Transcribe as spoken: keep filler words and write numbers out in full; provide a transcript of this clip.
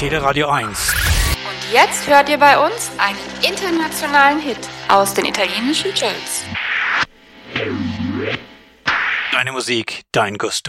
Teleradio eins. Und jetzt hört ihr bei uns einen internationalen Hit aus den italienischen Charts. Deine Musik, dein Gusto.